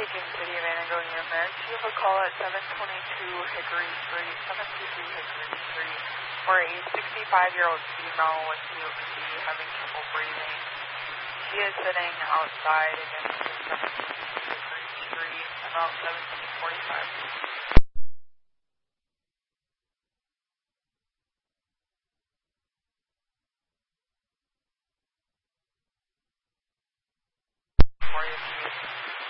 Beacon City of Anago EMS. You have a call at 722 Hickory Street, 722 Hickory Street, for a 65-year-old female with COPD having trouble breathing. She is sitting outside against the 722 Hickory Street about 1745. For you, please.